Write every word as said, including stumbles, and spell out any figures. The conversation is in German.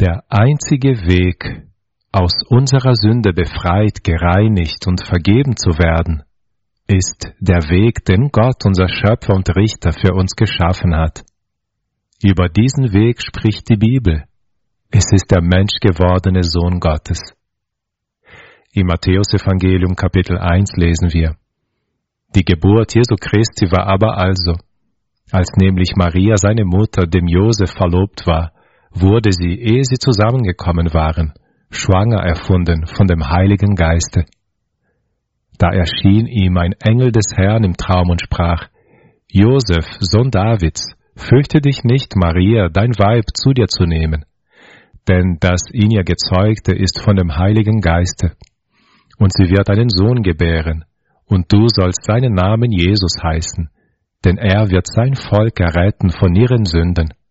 Der einzige Weg, aus unserer Sünde befreit, gereinigt und vergeben zu werden, ist der Weg, den Gott, unser Schöpfer und Richter, für uns geschaffen hat. Über diesen Weg spricht die Bibel. Es ist der menschgewordene Sohn Gottes. Im Matthäusevangelium Kapitel eins lesen wir: Die Geburt Jesu Christi war aber also, als nämlich Maria, seine Mutter, dem Josef verlobt war, wurde sie, ehe sie zusammengekommen waren, schwanger erfunden von dem Heiligen Geiste. Da erschien ihm ein Engel des Herrn im Traum und sprach: Josef, Sohn Davids, fürchte dich nicht, Maria, dein Weib, zu dir zu nehmen, denn das in ihr Gezeugte ist von dem Heiligen Geiste. Und sie wird einen Sohn gebären, und du sollst seinen Namen Jesus heißen, denn er wird sein Volk erretten von ihren Sünden.